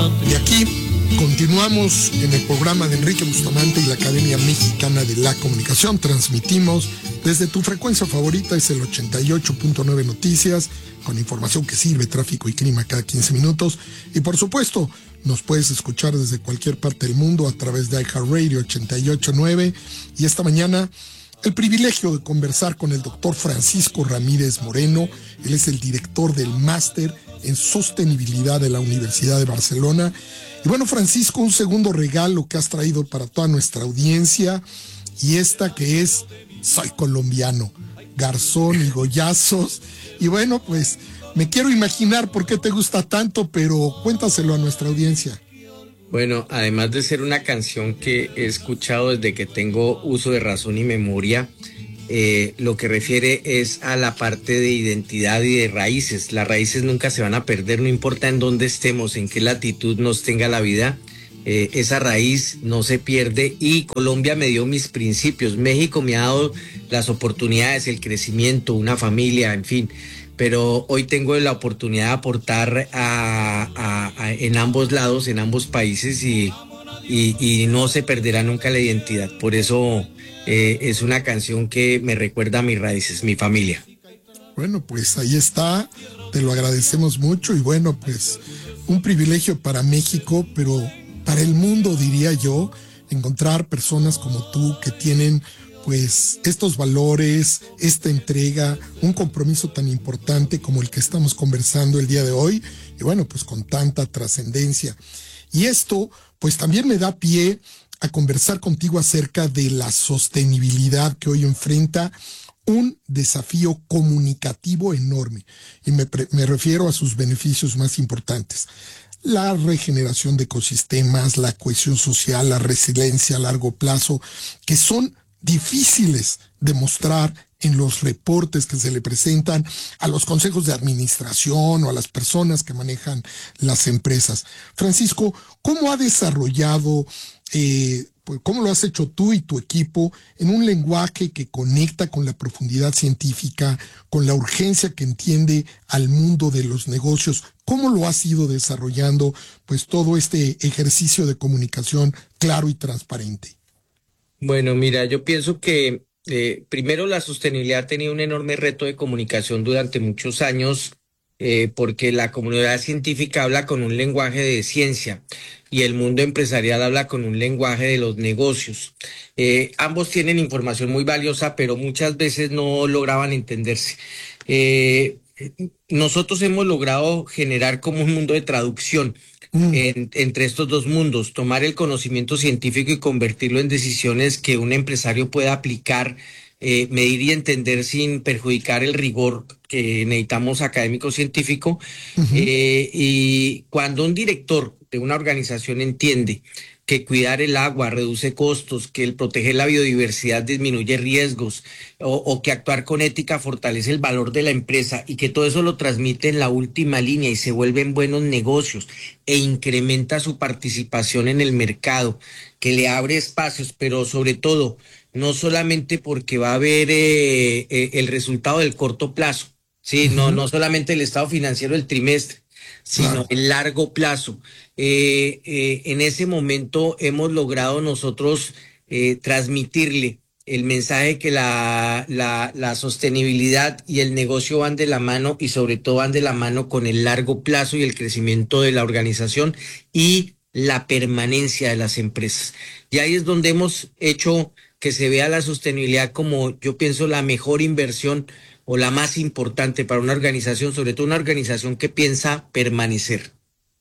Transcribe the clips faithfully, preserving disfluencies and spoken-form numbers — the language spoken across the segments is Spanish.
Y aquí continuamos en el programa de Enrique Bustamante y la Academia Mexicana de la Comunicación. Transmitimos desde tu frecuencia favorita, es el ochenta y ocho punto nueve Noticias, con información que sirve, tráfico y clima cada quince minutos. Y por supuesto, nos puedes escuchar desde cualquier parte del mundo a través de iHeartRadio ochenta y ocho punto nueve. Y esta mañana, el privilegio de conversar con el doctor Francisco Ramírez Moreno. Él es el director del Máster en Sostenibilidad de la Universidad de Barcelona. Y bueno, Francisco, un segundo regalo que has traído para toda nuestra audiencia, y esta que es Soy Colombiano, Garzón y Goyazos. Y bueno, pues me quiero imaginar por qué te gusta tanto, pero cuéntaselo a nuestra audiencia. Bueno, además de ser una canción que he escuchado desde que tengo uso de razón y memoria, eh, lo que refiere es a la parte de identidad y de raíces. Las raíces nunca se van a perder, no importa en dónde estemos, en qué latitud nos tenga la vida, eh, esa raíz no se pierde. Y Colombia me dio mis principios, México me ha dado las oportunidades, el crecimiento, una familia, en fin. Pero hoy tengo la oportunidad de aportar a, a, a, en ambos lados, en ambos países, y, y, y no se perderá nunca la identidad. Por eso eh, es una canción que me recuerda a mis raíces, mi familia. Bueno, pues ahí está, te lo agradecemos mucho y bueno, pues un privilegio para México, pero para el mundo, diría yo, encontrar personas como tú que tienen pues estos valores, esta entrega, un compromiso tan importante como el que estamos conversando el día de hoy, y bueno, pues con tanta trascendencia. Y esto, pues también me da pie a conversar contigo acerca de la sostenibilidad que hoy enfrenta un desafío comunicativo enorme, y me, me refiero a sus beneficios más importantes. La regeneración de ecosistemas, la cohesión social, la resiliencia a largo plazo, que son difíciles de mostrar en los reportes que se le presentan a los consejos de administración o a las personas que manejan las empresas. Francisco, ¿cómo ha desarrollado, eh, pues, cómo lo has hecho tú y tu equipo en un lenguaje que conecta con la profundidad científica, con la urgencia que entiende al mundo de los negocios? ¿Cómo lo has ido desarrollando, pues, todo este ejercicio de comunicación claro y transparente? Bueno, mira, yo pienso que eh, primero la sostenibilidad ha tenido un enorme reto de comunicación durante muchos años, eh, porque la comunidad científica habla con un lenguaje de ciencia y el mundo empresarial habla con un lenguaje de los negocios. Eh, ambos tienen información muy valiosa, pero muchas veces no lograban entenderse. Eh, nosotros hemos logrado generar como un mundo de traducción En, entre estos dos mundos, tomar el conocimiento científico y convertirlo en decisiones que un empresario pueda aplicar, eh, medir y entender sin perjudicar el rigor que necesitamos académico-científico. Uh-huh. Eh, y cuando un director de una organización entiende que cuidar el agua reduce costos, que el proteger la biodiversidad disminuye riesgos, o, o que actuar con ética fortalece el valor de la empresa, y que todo eso lo transmite en la última línea y se vuelven buenos negocios e incrementa su participación en el mercado, que le abre espacios, pero sobre todo, no solamente porque va a haber eh, eh, el resultado del corto plazo, sí, uh-huh. no, no solamente el estado financiero del trimestre, sino claro. el largo plazo. Eh, eh, en ese momento hemos logrado nosotros eh, transmitirle el mensaje que la, la, la sostenibilidad y el negocio van de la mano, y sobre todo van de la mano con el largo plazo y el crecimiento de la organización y la permanencia de las empresas. Y ahí es donde hemos hecho que se vea la sostenibilidad como, yo pienso, la mejor inversión o la más importante para una organización, sobre todo una organización que piensa permanecer.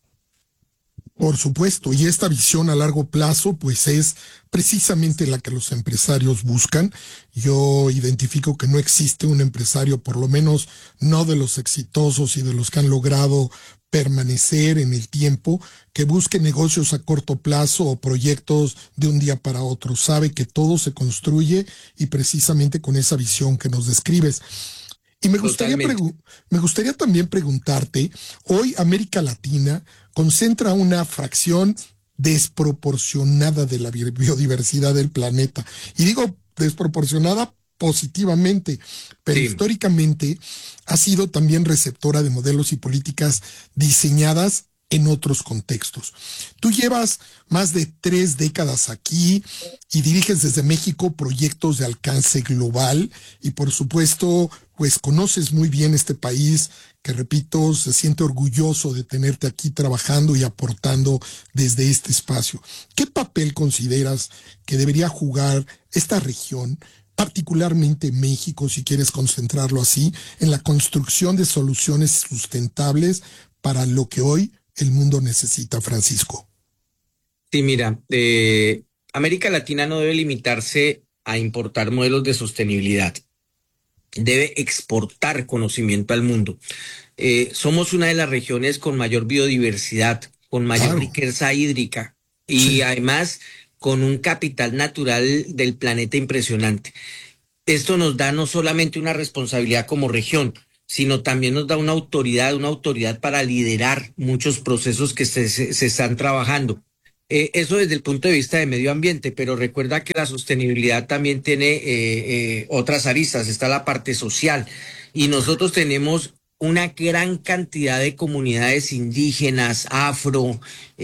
Por supuesto, y esta visión a largo plazo, pues es precisamente la que los empresarios buscan. Yo identifico que no existe un empresario, por lo menos no de los exitosos y de los que han logrado permanecer en el tiempo, que busque negocios a corto plazo o proyectos de un día para otro. Sabe que todo se construye, y precisamente con esa visión que nos describes. Y me gustaría, pregu- me gustaría también preguntarte, hoy América Latina concentra una fracción desproporcionada de la biodiversidad del planeta. Y digo desproporcionada positivamente, pero sí. históricamente ha sido también receptora de modelos y políticas diseñadas en otros contextos. Tú llevas más de tres décadas aquí y diriges desde México proyectos de alcance global y por supuesto, pues conoces muy bien este país que, repito, se siente orgulloso de tenerte aquí trabajando y aportando desde este espacio. ¿Qué papel consideras que debería jugar esta región, particularmente México, si quieres concentrarlo así, en la construcción de soluciones sustentables para lo que hoy el mundo necesita, Francisco? Sí, mira, eh, América Latina no debe limitarse a importar modelos de sostenibilidad, debe exportar conocimiento al mundo. Eh, somos una de las regiones con mayor biodiversidad, con mayor Claro, riqueza hídrica y sí, además con un capital natural del planeta impresionante. Esto nos da no solamente una responsabilidad como región, sino también nos da una autoridad, una autoridad para liderar muchos procesos que se, se- se están trabajando. Eh, eso desde el punto de vista de medio ambiente, pero recuerda que la sostenibilidad también tiene eh, eh, otras aristas, está la parte social y nosotros tenemos una gran cantidad de comunidades indígenas, afro,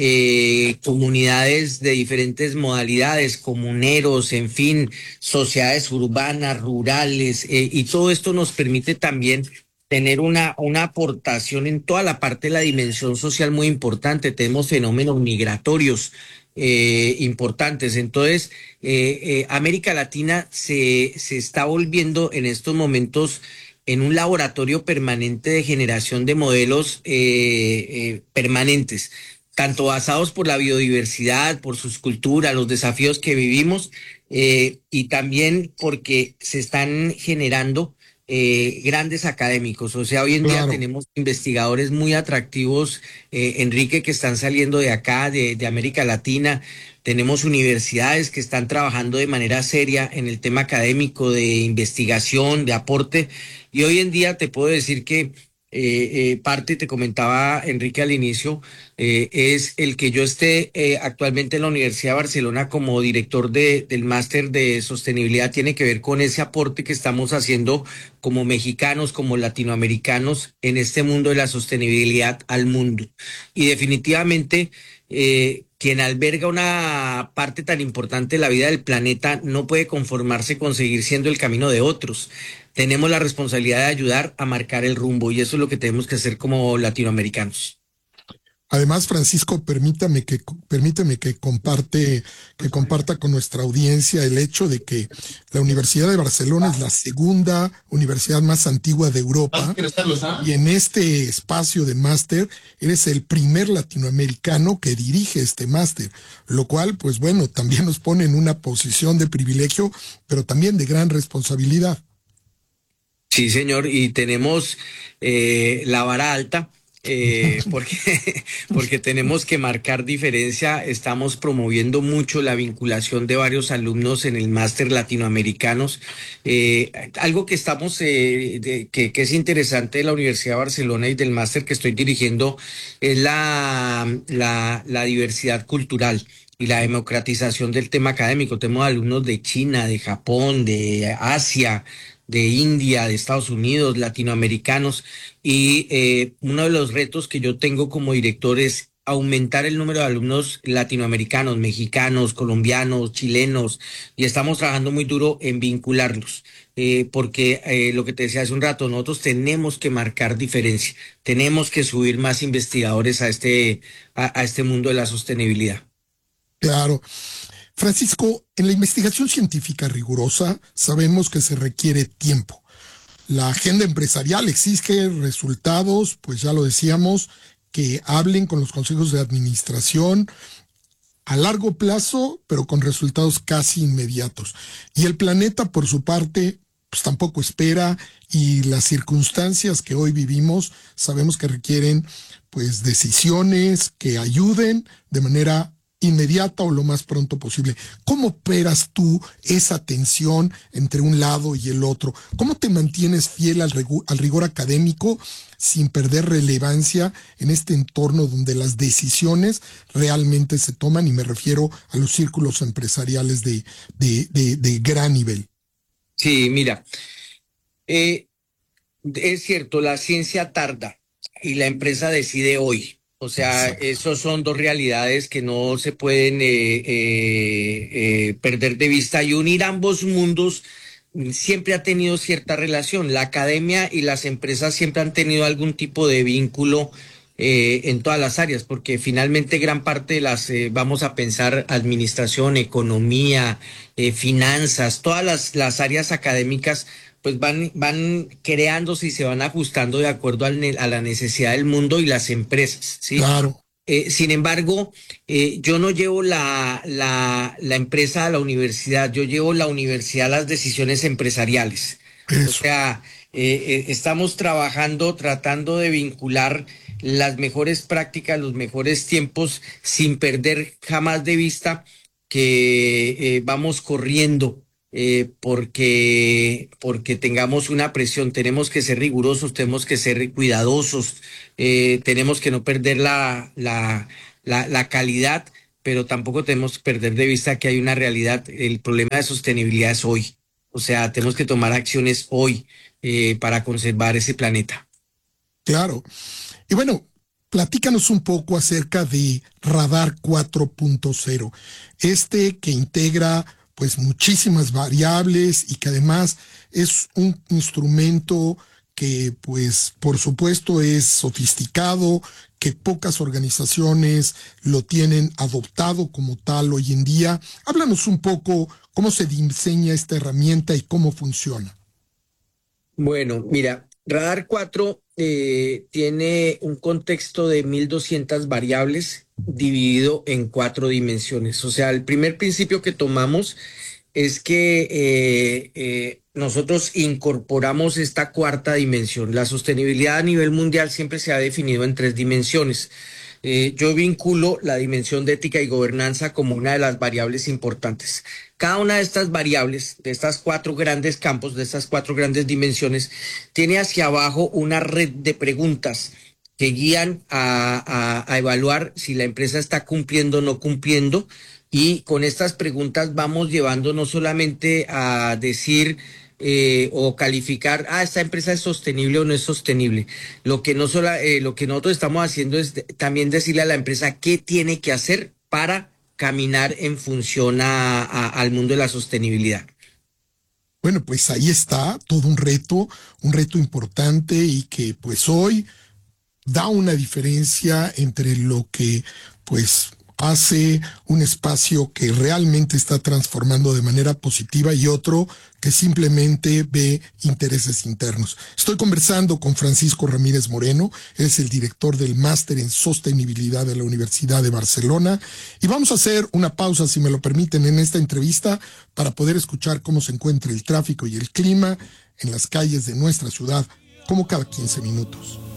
eh, comunidades de diferentes modalidades, comuneros, en fin, sociedades urbanas, rurales, eh, y todo esto nos permite también tener una, una aportación en toda la parte de la dimensión social muy importante. Tenemos fenómenos migratorios eh, importantes. Entonces, eh, eh, América Latina se, se está volviendo en estos momentos en un laboratorio permanente de generación de modelos eh, eh, permanentes, tanto basados por la biodiversidad, por sus culturas, los desafíos que vivimos, eh, y también porque se están generando eh, grandes académicos. O sea, hoy en día claro. tenemos investigadores muy atractivos, eh, Enrique, que están saliendo de acá, de, de América Latina. Tenemos universidades que están trabajando de manera seria en el tema académico, de investigación, de aporte. Y hoy en día te puedo decir que eh, eh, parte, te comentaba Enrique al inicio, eh, es el que yo esté eh, actualmente en la Universidad de Barcelona como director de, del máster de sostenibilidad, tiene que ver con ese aporte que estamos haciendo como mexicanos, como latinoamericanos en este mundo de la sostenibilidad al mundo. Y definitivamente eh, quien alberga una parte tan importante de la vida del planeta no puede conformarse con seguir siendo el camino de otros. Tenemos la responsabilidad de ayudar a marcar el rumbo y eso es lo que tenemos que hacer como latinoamericanos. Además, Francisco, permítame que, permíteme que comparte, que comparta con nuestra audiencia el hecho de que la Universidad de Barcelona es la segunda universidad más antigua de Europa y en este espacio de máster eres el primer latinoamericano que dirige este máster, lo cual, pues bueno, también nos pone en una posición de privilegio, pero también de gran responsabilidad. Sí, señor, y tenemos eh, la vara alta eh, porque, porque tenemos que marcar diferencia. Estamos promoviendo mucho la vinculación de varios alumnos en el máster latinoamericanos. Eh, algo que estamos, eh, de- que, que es interesante de la Universidad de Barcelona y del máster que estoy dirigiendo es la, la, la diversidad cultural y la democratización del tema académico. Tenemos alumnos de China, de Japón, de Asia, de India, de Estados Unidos, latinoamericanos, y eh, uno de los retos que yo tengo como director es aumentar el número de alumnos latinoamericanos, mexicanos, colombianos, chilenos, y estamos trabajando muy duro en vincularlos, eh, porque eh, lo que te decía hace un rato, nosotros tenemos que marcar diferencia, tenemos que subir más investigadores a este, a, a este mundo de la sostenibilidad. Claro. Francisco, en la investigación científica rigurosa sabemos que se requiere tiempo. La agenda empresarial exige resultados, pues ya lo decíamos, que hablen con los consejos de administración a largo plazo, pero con resultados casi inmediatos. Y el planeta, por su parte, pues tampoco espera y las circunstancias que hoy vivimos sabemos que requieren pues decisiones que ayuden de manera inmediata o lo más pronto posible. ¿Cómo operas tú esa tensión entre un lado y el otro? ¿Cómo te mantienes fiel al, regu- al rigor académico sin perder relevancia en este entorno donde las decisiones realmente se toman? Y me refiero a los círculos empresariales de, de, de, de gran nivel. Sí, mira, eh, es cierto, la ciencia tarda y la empresa decide hoy. O sea, Exacto. esos son dos realidades que no se pueden eh, eh, eh, perder de vista y unir ambos mundos mm, siempre ha tenido cierta relación. La academia y las empresas siempre han tenido algún tipo de vínculo eh, en todas las áreas, porque finalmente gran parte de las, eh, vamos a pensar, administración, economía, eh, finanzas, todas las, las áreas académicas pues van, van creándose y se van ajustando de acuerdo al ne- a la necesidad del mundo y las empresas, ¿sí? Claro, Eh, sin embargo, eh, yo no llevo la, la, la empresa a la universidad, yo llevo la universidad a las decisiones empresariales. O eso. sea, eh, eh, estamos trabajando, tratando de vincular las mejores prácticas, los mejores tiempos, sin perder jamás de vista que eh, vamos corriendo eh, porque, porque tengamos una presión, tenemos que ser rigurosos, tenemos que ser cuidadosos, eh, tenemos que no perder la, la, la, la calidad, pero tampoco tenemos que perder de vista que hay una realidad. El problema de sostenibilidad es hoy. O sea, tenemos que tomar acciones hoy eh, para conservar ese planeta. Claro. Y bueno, platícanos un poco acerca de Radar cuatro punto cero, este que integra pues muchísimas variables y que además es un instrumento que pues por supuesto es sofisticado, que pocas organizaciones lo tienen adoptado como tal hoy en día. Háblanos un poco cómo se diseña esta herramienta y cómo funciona. Bueno, mira, Radar cuatro eh, tiene un contexto de mil doscientas variables dividido en cuatro dimensiones. O sea, el primer principio que tomamos es que eh, eh, nosotros incorporamos esta cuarta dimensión. La sostenibilidad a nivel mundial siempre se ha definido en tres dimensiones. Eh, yo vinculo la dimensión de ética y gobernanza como una de las variables importantes. Cada una de estas variables, de estas cuatro grandes campos, de estas cuatro grandes dimensiones, tiene hacia abajo una red de preguntas que guían a, a, a evaluar si la empresa está cumpliendo o no cumpliendo. Y con estas preguntas vamos llevando no solamente a decir eh, o calificar, ah, esta empresa es sostenible o no es sostenible. Lo que no sola, eh, lo que nosotros estamos haciendo es de- también decirle a la empresa qué tiene que hacer para caminar en función a- a- al mundo de la sostenibilidad. Bueno, pues ahí está todo un reto, un reto importante y que pues hoy da una diferencia entre lo que pues hace un espacio que realmente está transformando de manera positiva y otro que simplemente ve intereses internos. Estoy conversando con Francisco Ramírez Moreno, es el director del Máster en Sostenibilidad de la Universidad de Barcelona, y vamos a hacer una pausa, si me lo permiten, en esta entrevista para poder escuchar cómo se encuentra el tráfico y el clima en las calles de nuestra ciudad, como cada quince minutos.